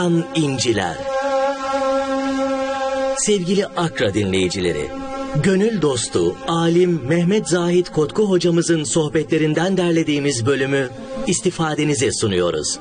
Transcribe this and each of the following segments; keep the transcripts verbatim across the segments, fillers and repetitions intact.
İnciler. Sevgili Akra dinleyicileri, gönül dostu, alim Mehmet Zahid Kotku hocamızın sohbetlerinden derlediğimiz bölümü istifadenize sunuyoruz.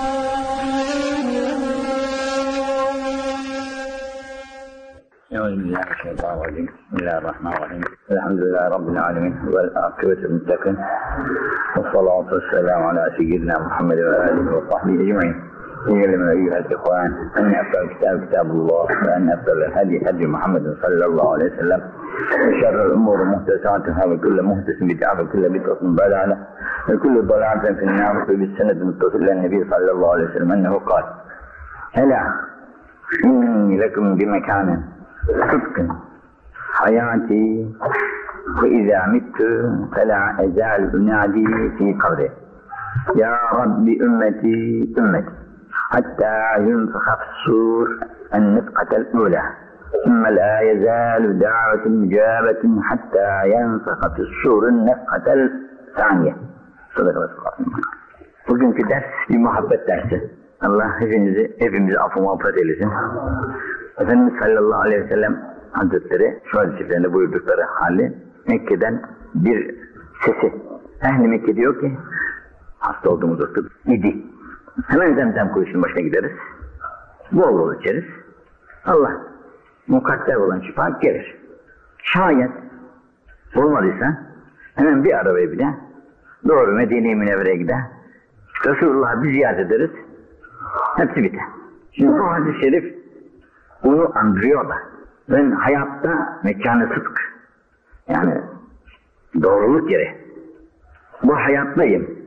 Euzubillahimineşşeytanirracim. Bismillahirrahmanirrahim. Elhamdülillahi Rabbil alemin. Vel akıbetul muttakin. Ve salatu ve selamu ala seyyidina Muhammed ve alihi ve sahbihi ecmaîn. İ'lemû eyyuhel ihvân enne efdal kitâb kitâbullah ve enne efdal hadi hadi Muhammedin sallallahu aleyhi ve sellem. Ve şerrel umûru muhtesâtuhâ ve kulle muhtesin bid'a ve kulle bid'atin dalâle ve kulle dalâletin finnâr ve bis senedi muttasillen nebi sallallahu aleyhi ve sellem ennehu kâl. Helâ inni lekum bimekânin sıdkın hayâti ve izâ mittü felâ ezâl unâdî fî kabri. Ya Rabbi ümmeti ümmeti hatta yunfakha fis-sûr en-nefkatel ûlâ thumma lâ yezâlu da'vetun mücâbetun hatta yenfakha fis-sûr en-nefkatel sâniye. Bugünkü ders bir muhabbet dersi. Allah hepinizi, hepimizi affı mağfiret eylesin. Efendimiz sallallahu aleyhi ve sellem Hazretleri şu hadislerinde buyurdukları hali Mekke'den bir sesi. Ehli Mekke diyor ki hasta olduğumuz vakit idi. Hemen Zemzem kuyusunun başına gideriz. Bol bol içeriz. Allah mukadder olan şifa gelir. Şayet olmadıysa hemen bir arabaya bile doğru Medine-i Münevvere'ye gider. Resulullah'ı bir ziyaret ederiz. Hepsi biter. Şimdi bu hadis-i şerif bunu andırıyor da. Ben hayatta mekanı sıdk. Yani doğruluk yeri. Bu hayattayım.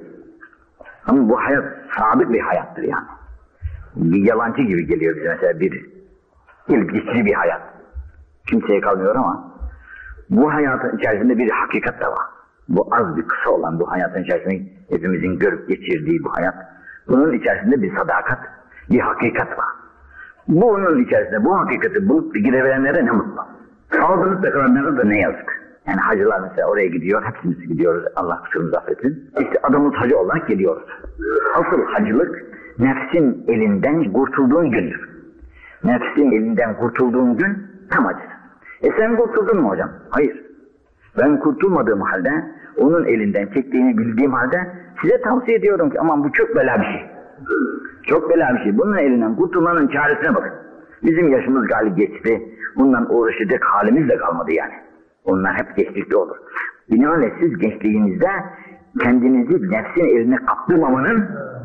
Ama bu hayat sadık bir hayattır yani. Bir yalancı gibi geliyor bize mesela bir ilginçli bir hayat. Kimseye kalmıyor ama bu hayatın içerisinde bir hakikat da var. Bu az bir kısa olan bu hayatın içerisinde hepimizin görüp geçirdiği bu hayat. Bunun içerisinde bir sadakat, bir hakikat var. Bunun içerisinde bu hakikati bulup gidebilenlere ne mutlu. Aldırıp da kalanlara da ne yazık. Yani hacılar mesela oraya gidiyor, hepimiz gidiyoruz, Allah kusurumuzu affetsin. İşte adamız hacı olarak geliyoruz. Asıl hacılık nefsin elinden kurtulduğun gündür. Nefsin elinden kurtulduğun gün tam hacı. E sen kurtuldun mu hocam? Hayır. Ben kurtulmadığım halde, onun elinden çektiğini bildiğim halde size tavsiye ediyorum ki aman bu çok bela bir şey. Çok bela bir şey. Bunun elinden kurtulmanın çaresine bakın. Bizim yaşımız galiba geçti. Bundan uğraşacak halimiz de kalmadı yani. Onlar hep geçtikli olur. Binaenaleyh siz gençliğinizde kendinizi nefsin eline kaptırmamanın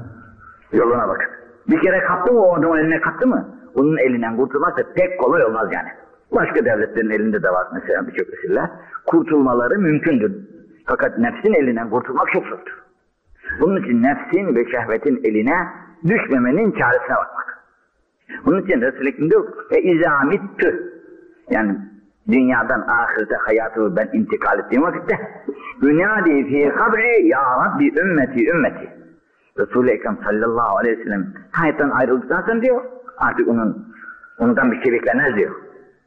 yoluna bakın. Bir kere kaptı mı o adamın eline kaptı mı? Onun elinden kurtulmak da pek kolay olmaz yani. Başka devletlerin elinde de var mesela birçok esirler. Kurtulmaları mümkündür. Fakat nefsin elinden kurtulmak çok zordur. Bunun için nefsin ve şehvetin eline düşmemenin çaresine bakmak. Bunun için Resul-i Ekrem diyor ve izâmittü. Yani dünyadan ahirete hayatı ben intikal ettiğim vakitte ünâdî fî kabri ya Rabbi ümmeti ümmeti. Resul-i Ekrem sallallahu aleyhi ve sellem hayattan ayrıldıktan sonra diyor artık onun ondan bir şey beklenmez diyor.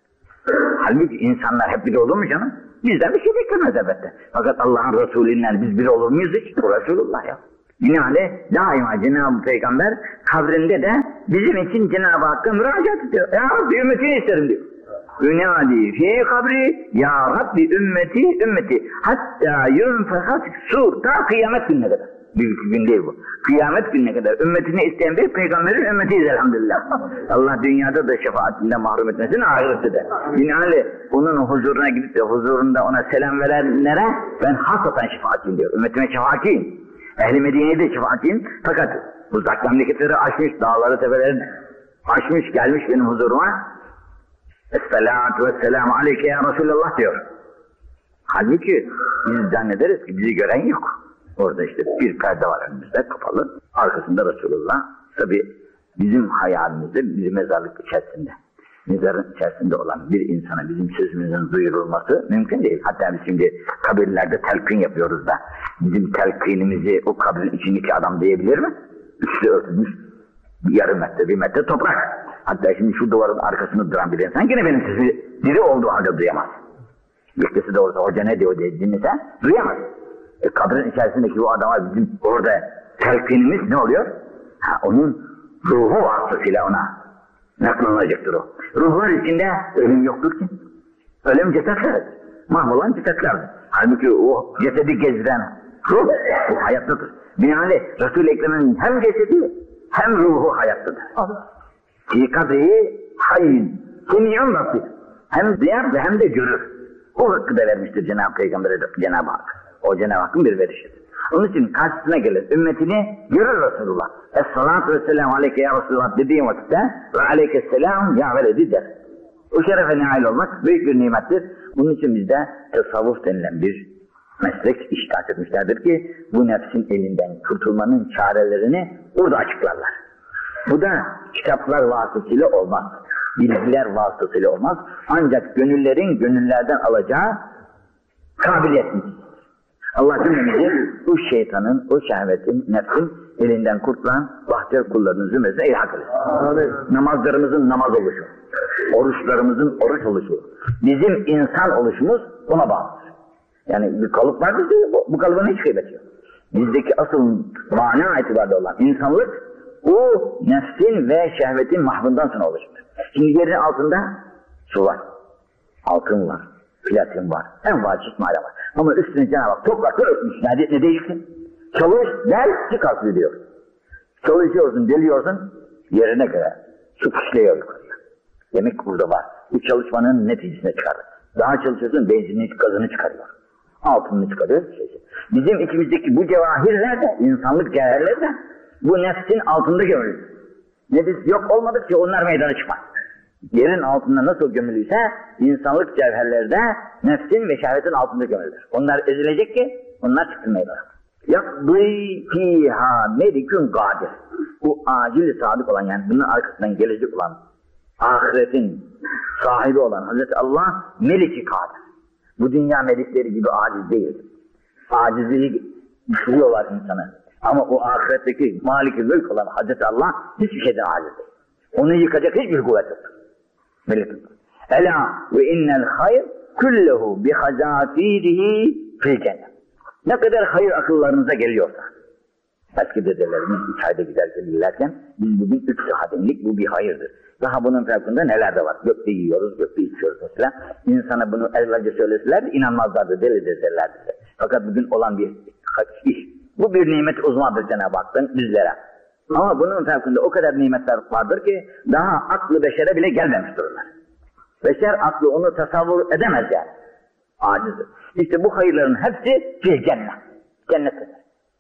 Halbuki insanlar hep biri olur mu canım? Bizden bir şey beklemez elbette. Fakat Allah'ın Resulü'nden biz biri olur muyuz hiç? Bu Resulullah ya. Binaenaleyh daima Cenab-ı Peygamber kabrinde de bizim için Cenab-ı Hakk'a müracaat ediyor. Ya Rabbi ümmetini isterim diyor. Ünâdî fî kabri ya Rabbi ümmeti ümmeti hatta yunfehat sur ta kıyamet gününe kadar. Büyük bir gün değil bu. Kıyamet gününe kadar ümmetini isteyen bir peygamberin ümmetiyiz elhamdülillah. Allah dünyada da şefaatinden mahrum etmesin, ahirette de. Binaenaleyh onun huzuruna gidip de huzurunda ona selam verenlere ben hasatan şefaatçiyim diyor. Ümmetime şefaatçiyim. Ehl-i Medine'ye de şefaatçiyim. Fakat uzak memleketleri aşmış, dağları tepeleri aşmış, gelmiş benim huzuruma. Esselatu vesselamu aleyke ya Resulallah diyor. Halbuki biz zannederiz ki bizi gören yok. Orada işte bir perde var önümüzde kapalı. Arkasında Resulullah. Tabi bizim hayalimizde bir mezarlık içerisinde. Mezarın içerisinde olan bir insana bizim sözümüzün duyurulması mümkün değil. Hatta biz şimdi kabirlerde telkin yapıyoruz da bizim telkinimizi o kabrin içindeki adam diyebilir mi? Üstü örtülmüş yarım metre bir metre toprak. Hatta şimdi şu duvarın arkasında duran bir insan yine benim sesimi diri olduğu halde duyamaz. Yetkisi de olsa hoca ne diyor diye dinlese duyamaz. E, kabrin içerisindeki bu adama bizim orada telkinimiz ne oluyor? Ha, onun Ruhu vasıtasıyla ona naklanacaktır o. Ruhlar içinde ölüm yoktur ki. Ölüm cesetler. Mahvolan cesetlerdir. Halbuki o cesedi gezdiren ruh bu hayattadır. Binaenaleyh Resul-i Ekrem'in hem cesedi hem ruhu hayattadır. Fi kadri hayyin. Semiyun basir. Hem duyar ve hem de görür. O hakkı da vermiştir Cenab-ı Peygamber'e Cenab-ı Hak. O Cenab-ı Hakk'ın bir verişidir. Onun için karşısına gelir ümmetini görür Resulullah. Es-salatu vesselamu aleyke ya Resulullah dediğim vakitte ve aleykeselam ya veledi der. O şerefe nail olmak büyük bir nimettir. Bunun için bizde tasavvuf denilen bir meslek iştahat etmişlerdir ki bu nefsin elinden kurtulmanın çarelerini orada açıklarlar. Bu da kitaplar vasıtasıyla olmaz. Bilgiler vasıtasıyla olmaz. Ancak gönüllerin gönüllerden alacağı kabiliyetlidir. Allah cümlemizi bu şeytanın, o şehvetin, nefsin elinden kurtulan bahtiyar kullarının zümresine ilhak eylesin. Namazlarımızın namaz oluşu, oruçlarımızın oruç oluşu, bizim insan oluşumuz buna bağlıdır. Yani bir kalıp var bizde, bu, bu kalıbın hiç kıymeti yok. Bizdeki asıl mana itibariyle olan insanlık, o nefsin ve şehvetin mahvından sonra oluşur. Şimdi yerin altında su var, altın var, platin var, en vacip madde var. Ama üstüne Cenab-ı Hak toprakla örtmüş. Ne, ne değilsin? Çalış, del, çıkart diyor. Çalışıyorsun, deliyorsun, yerine göre su pişliyor yukarıya. Demek burada var. Bu çalışmanın neticesine çıkarır. Daha çalışıyorsun, benzinini, gazını çıkarıyor. Altınını çıkarıyor. Bizim içimizdeki bu cevahirler de, insanlık cevherleri de bu nefsin altında gömülür. Nefis yok olmadıkça onlar meydana çıkmaz. Yerin altında nasıl gömülüyse insanlık cevherleri de nefsin ve şehvetin altında gömülür. Onlar ezilecek ki onlar çıksın meydana. Yakdî fîhâ melikün gâdir. Bu acil sadık olan, yani bunun arkasından gelecek olan ahiretin sahibi olan Hazreti Allah meliki kadir. Bu dünya melikleri gibi aciz değildir. Acizliği düşürüyorlar insanı. Ama o ahiretteki Malik-i Mülk olan Hazreti Allah hiçbir şeyden aciz değil. Onu yıkacak hiçbir kuvvet yok. Melekut. Ela ve innel hayr kulluhu bi hazafirihi fil cennet. Ne kadar hayır akıllarınıza geliyorsa. Eski dedelerimiz üç ayda gider gelirlerken biz bugün üç sahadenlik bu bir hayırdır. Daha bunun farkında neler de var. Gökte yiyoruz, gökte içiyoruz mesela. İnsana bunu evvelce söyleselerdi inanmazlardı, delidir derlerdi. Fakat bugün olan bir iş. Bu bir nimet uzmandır Cenab-ı Hak'tan bizlere. Ama bunun farkında o kadar nimetler vardır ki daha aklı beşere bile gelmemiştir onlar. Beşer aklı onu tasavvur edemez yani. Acizdir. İşte bu hayırların hepsi fil cennet. Cennettedir.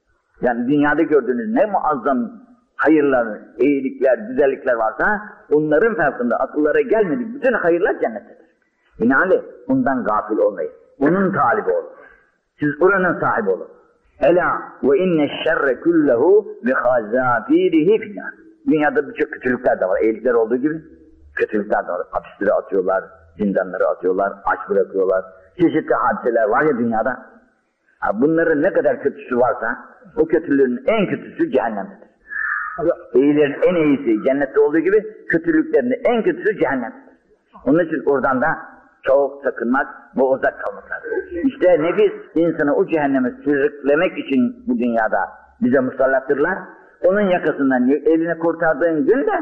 Yani dünyada gördüğünüz ne muazzam hayırlar, iyilikler, güzellikler varsa onların farkında akıllara gelmedik bütün hayırlar cennettedir. Binaenaleyh bundan gafil olmayın. Bunun talibi olun. Siz oranın sahibi olun. Ela ve inne şerre kullehu bi hazafirihi filan. Dünyada birçok kötülükler de var. İyilikler olduğu gibi kötülükler de var. Hapislere atıyorlar, zindanlara atıyorlar, aç bırakıyorlar. Çeşitli hadiseler var ya dünyada. Ha, bunların ne kadar kötüsü varsa o kötülüğün en kötüsü cehennemdedir. İyilerin en iyisi cennette olduğu gibi kötülüklerin en kötüsü cehennemdedir. Onun için oradan da çok sakınmak ve uzak kalmak lazım. İşte nefis insanı o cehenneme sürüklemek için bu dünyada bize musallattırlar. Onun yakasından elini kurtardığın günde